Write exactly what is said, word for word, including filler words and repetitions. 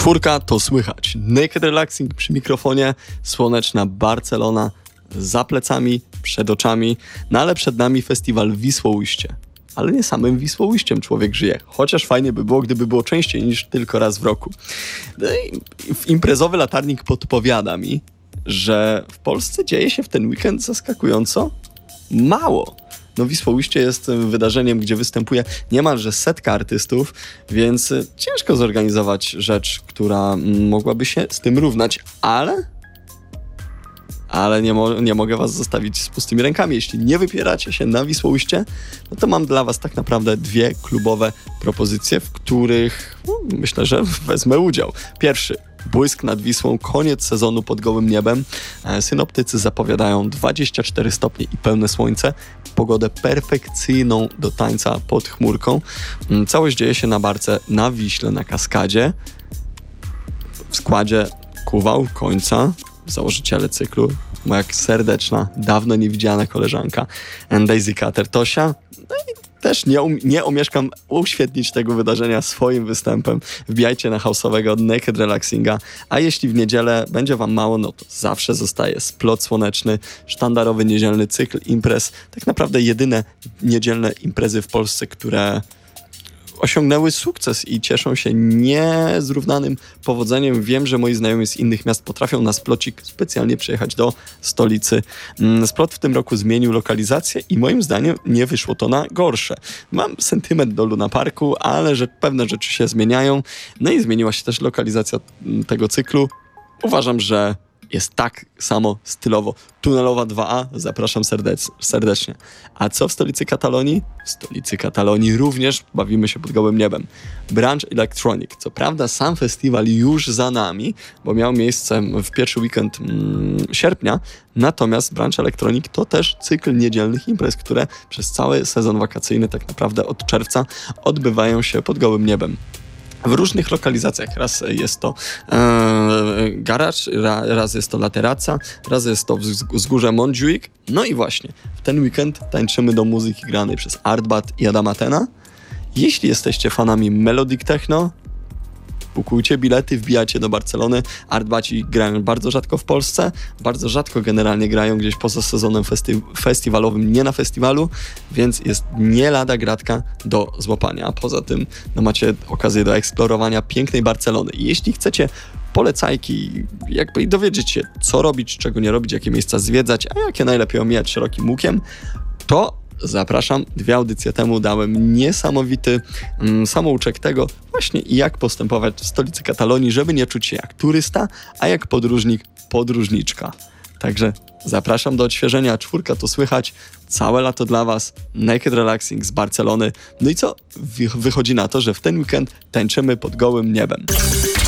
Czwórka to słychać. Naked Relaxing przy mikrofonie, słoneczna Barcelona za plecami, przed oczami, no ale przed nami festiwal Wisłoujście. Ale nie samym Wisłoujściem człowiek żyje, chociaż fajnie by było, gdyby było częściej niż tylko raz w roku. No i imprezowy latarnik podpowiada mi, że w Polsce dzieje się w ten weekend zaskakująco mało. No Wisłoujście jest wydarzeniem, gdzie występuje niemalże setka artystów, więc ciężko zorganizować rzecz, która mogłaby się z tym równać, ale... Ale nie, mo- nie mogę was zostawić z pustymi rękami. Jeśli nie wypieracie się na Wisłoujście, no to mam dla was tak naprawdę dwie klubowe propozycje, w których no, myślę, że wezmę udział. Pierwszy. Błysk nad Wisłą, koniec sezonu pod gołym niebem. Synoptycy zapowiadają dwadzieścia cztery stopnie i pełne słońce. Pogodę perfekcyjną do tańca pod chmurką. Całość dzieje się na barce na Wiśle, na kaskadzie. W składzie Kuwał, Końca, założyciele cyklu, moja serdeczna, dawno niewidziana koleżanka Daisy Cutter Tosia. No i też nie, um, nie omieszkam uświetnić tego wydarzenia swoim występem. Wbijajcie na house'owego od Naked Relaxinga, a jeśli w niedzielę będzie wam mało, no to zawsze zostaje splot słoneczny, sztandarowy niedzielny cykl imprez. Tak naprawdę jedyne niedzielne imprezy w Polsce, które osiągnęły sukces i cieszą się niezrównanym powodzeniem. Wiem, że moi znajomi z innych miast potrafią na splocik specjalnie przyjechać do stolicy. Splot w tym roku zmienił lokalizację i moim zdaniem nie wyszło to na gorsze. Mam sentyment do Luna Parku, ale że pewne rzeczy się zmieniają. No i zmieniła się też lokalizacja tego cyklu. Uważam, że jest tak samo stylowo. Tunelowa dwa A, zapraszam serdec- serdecznie. A co w stolicy Katalonii? W stolicy Katalonii również bawimy się pod gołym niebem. Branch Electronic. Co prawda sam festiwal już za nami, bo miał miejsce w pierwszy weekend mm, sierpnia, natomiast Branch Electronic to też cykl niedzielnych imprez, które przez cały sezon wakacyjny, tak naprawdę od czerwca, odbywają się pod gołym niebem. W różnych lokalizacjach. Raz jest to e, Garage, ra, raz jest to Lateraca, raz jest to wzgórze Montjuic. No i właśnie, w ten weekend tańczymy do muzyki granej przez Artbat i Adama Tena. Jeśli jesteście fanami Melodic Techno, bukujcie bilety, wbijacie do Barcelony. Artbaci grają bardzo rzadko w Polsce, bardzo rzadko generalnie grają gdzieś poza sezonem festi- festiwalowym, nie na festiwalu, więc jest nie lada gratka do złapania. A poza tym no, macie okazję do eksplorowania pięknej Barcelony. I jeśli chcecie polecajki, jakby i dowiedzieć się, co robić, czego nie robić, jakie miejsca zwiedzać, a jakie najlepiej omijać szerokim łukiem, to zapraszam. Dwie audycje temu dałem niesamowity mm, samouczek tego właśnie jak postępować w stolicy Katalonii, żeby nie czuć się jak turysta, a jak podróżnik, podróżniczka. Także zapraszam do odświeżenia. Czwórka to słychać. Całe lato dla was. Naked Relaxing z Barcelony. No i co? Wychodzi na to, że w ten weekend tańczymy pod gołym niebem.